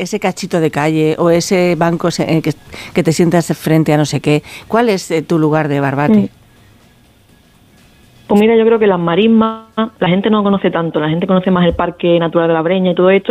ese cachito de calle o ese banco que te sientas frente a no sé qué? ¿Cuál es tu lugar de Barbate? Pues mira, yo creo que las marismas, la gente no conoce tanto, la gente conoce más el Parque Natural de la Breña y todo esto,